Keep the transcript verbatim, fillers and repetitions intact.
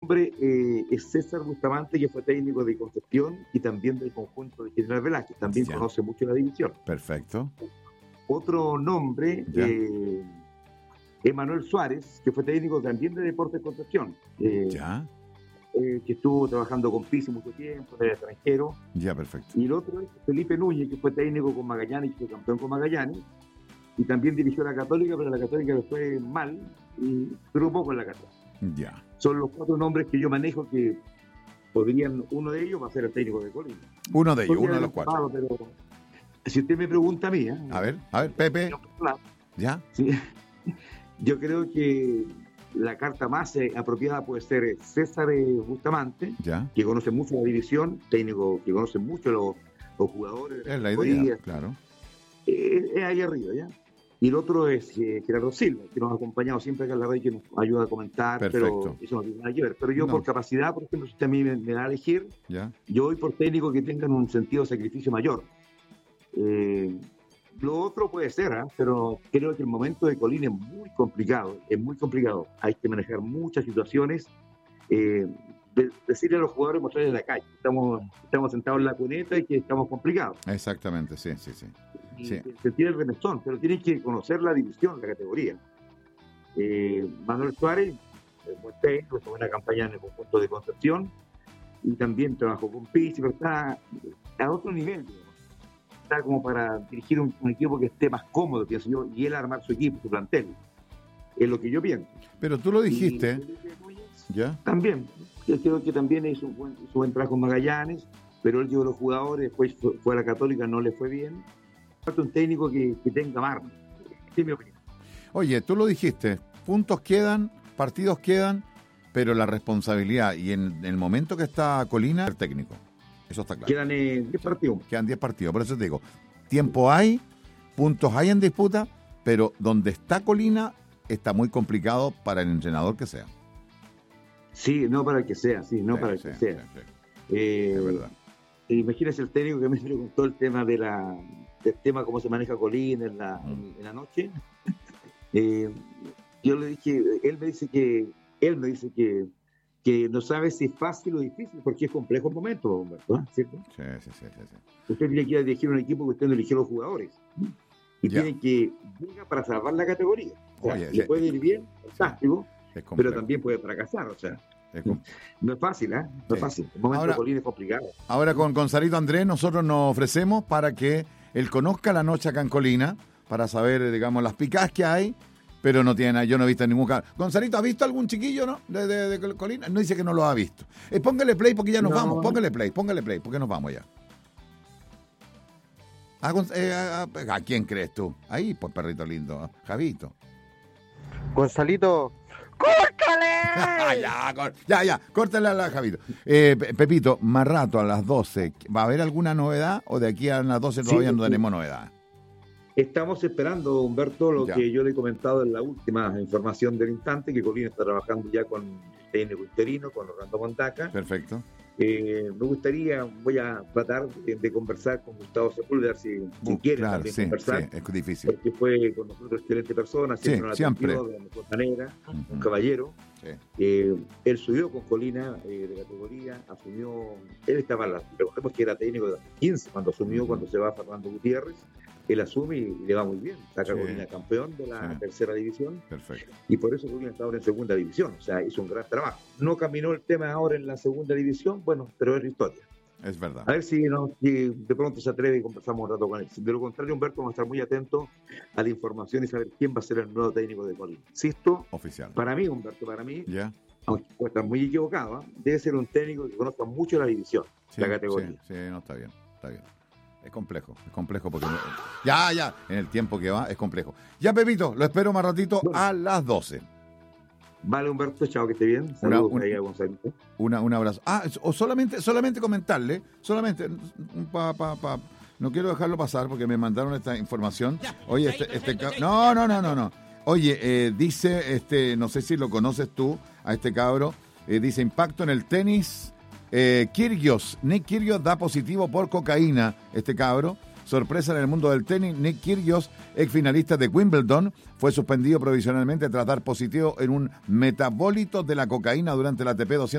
nombre eh, es César Bustamante, que fue técnico de Concepción y también del conjunto de General Velázquez. También ya. Conoce mucho la división. Perfecto. Otro nombre eh, es Manuel Suárez, que fue técnico también de Deportes Concepción. Eh, ya. Eh, que estuvo trabajando con Pizzi mucho tiempo, en el extranjero. Ya, perfecto. Y el otro es Felipe Núñez, que fue técnico con Magallanes, que fue campeón con Magallanes. Y también dirigió la Católica, pero la Católica le fue mal y duró poco en la Católica. Ya. Son los cuatro nombres que yo manejo que podrían, uno de ellos va a ser el técnico de Colina. Uno de ellos, uno de los cuatro. Pero si usted me pregunta a mí, ¿eh? A ver, a ver, Pepe. ¿Ya? Sí. Yo creo que la carta más eh, apropiada puede ser César eh, Bustamante, ¿ya? Que conoce mucho la división, técnico que conoce mucho los, los jugadores. Es la idea, claro. Eh, es ahí arriba, ¿ya? Y el otro es eh, Gerardo Silva, que nos ha acompañado siempre acá en la radio, que nos ayuda a comentar. Perfecto. Pero eso no tiene nada que ver. Pero yo no. Por capacidad, por ejemplo, si usted a mí me, me da a elegir, ¿ya? Yo voy por técnicos que tengan un sentido de sacrificio mayor. Eh, lo otro puede ser, ¿eh? Pero creo que el momento de Colina es muy complicado, es muy complicado. Hay que manejar muchas situaciones. Eh, de, decirle a los jugadores, mostrarles la calle. Estamos, estamos sentados en la cuneta y que estamos complicados. Exactamente, sí, sí, sí. Y sí. Se tiene el remesón, pero tienen que conocer la división, la categoría. Eh, Manuel Suárez, buen técnico, tuvo una campaña en el conjunto de Concepción y también trabajó con Pizzi, pero está a otro nivel, digamos. Está como para dirigir un, un equipo que esté más cómodo, pienso yo, y él armar su equipo, su plantel. Es lo que yo pienso. Pero tú lo dijiste. Y, ¿ya? También. Yo creo que también hizo un buen, su buen trabajo con Magallanes, pero él llevó a los jugadores, después fue, fue a la Católica, no le fue bien. Falta un técnico que, que tenga margen. Esa es mi opinión. Oye, tú lo dijiste, puntos quedan, partidos quedan, pero la responsabilidad y en, en el momento que está Colina, el técnico. Eso está claro. Quedan eh, diez partidos. Quedan diez partidos, por eso te digo, tiempo hay, puntos hay en disputa, pero donde está Colina está muy complicado para el entrenador que sea. Sí, no para el que sea, sí, no sí, para el sí, que sea. Sí, sí. Eh, es verdad. Imagínese el técnico que me preguntó el tema de la, del tema cómo se maneja Colina en la, mm. en, en la noche. eh, yo le dije, él me dice que, él me dice que que no sabe si es fácil o difícil, porque es complejo el momento, Humberto, ¿eh? ¿Cierto? Sí, sí, sí, sí, sí. Usted tiene que ir a dirigir un equipo que usted no eligió los jugadores. Y ya. Tiene que llegar para salvar la categoría. O sea, Oye, le puede ir bien, fantástico, sí, pero también puede fracasar, o sea. Es no es fácil, ¿eh? No sí. es fácil. El momento ahora, de Colina es complicado. Ahora con Gonzalito Andrés nosotros nos ofrecemos para que él conozca la noche acá en Colina, para saber, digamos, las picadas que hay, pero no tiene nada, yo no he visto ningún caso. Gonzalito, ¿has visto algún chiquillo, no? De, de, de Colina. No dice que no lo ha visto. Eh, póngale play porque ya nos no. vamos. Póngale play, póngale play, porque nos vamos ya. ¿A, eh, a, a, ¿A quién crees tú? Ahí, pues perrito lindo, Javito. Gonzalito, ¡córtale! ya, cor, ya, ya, córtale a la Javito. Eh, Pepito, más rato a las doce, ¿va a haber alguna novedad o de aquí a las doce todavía sí, no tenemos sí. novedad? Estamos esperando, Humberto, lo ya. que yo le he comentado en la última información del instante, que Colina está trabajando ya con el técnico interino, con Orlando Mondaca. Perfecto. Eh, me gustaría, voy a tratar de, de conversar con Gustavo Sepúlveda, si, uh, si quiere claro, también sí, conversar. Sí, es difícil. Porque fue con nosotros excelente persona, siempre sí, nos siempre. atendió de la mejor manera, uh-huh. un caballero. Sí. Eh, él subió con Colina eh, de categoría, asumió, él estaba, la, recordemos que era técnico de dos mil quince, cuando asumió, uh-huh. cuando se va Fernando Gutiérrez. Él asume y le va muy bien. Saca a sí. Colina campeón de la sí. tercera división. Perfecto. Y por eso Colina está ahora en segunda división. O sea, hizo un gran trabajo. No caminó el tema ahora en la segunda división, bueno, pero es la historia. Es verdad. A ver si, no, si de pronto se atreve y conversamos un rato con él. De lo contrario, Humberto, vamos a estar muy atentos a la información y saber quién va a ser el nuevo técnico de Colina. Insisto, oficial. Para mí, Humberto, para mí, ¿ya? Aunque puede estar muy equivocado, ¿eh? Debe ser un técnico que conozca mucho la división, sí, la categoría. Sí, sí, no, está bien, está bien. Es complejo, es complejo porque... No, ya, ya, en el tiempo que va es complejo. Ya, Pepito, lo espero más ratito bueno. a las doce. Vale, Humberto, chao, que esté bien. Saludos una, un, ahí a Gonzalito. Una, un abrazo. Ah, o solamente, solamente comentarle, solamente, pa, pa, pa, no quiero dejarlo pasar porque me mandaron esta información. Oye, este, este, no, no, no, no, no. Oye, eh, dice, este, no sé si lo conoces tú, a este cabro, eh, dice impacto en el tenis, eh, Kyrgios, Nick Kyrgios da positivo por cocaína, este cabro. Sorpresa en el mundo del tenis, Nick Kyrgios, ex finalista de Wimbledon, fue suspendido provisionalmente tras dar positivo en un metabólito de la cocaína durante la A T P doscientos